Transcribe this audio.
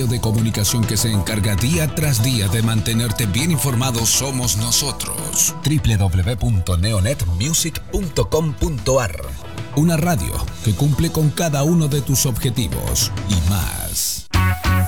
medio de comunicación que se encarga día tras día de mantenerte bien informado somos nosotros. www.neonetmusic.com.ar. Una radio que cumple con cada uno de tus objetivos y más.